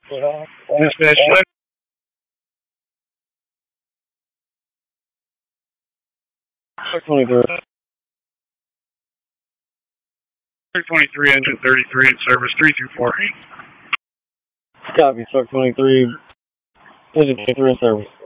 Dispatch 23. 23, engine 33 in service 324. Copy, Truck 23, engine 23 in service.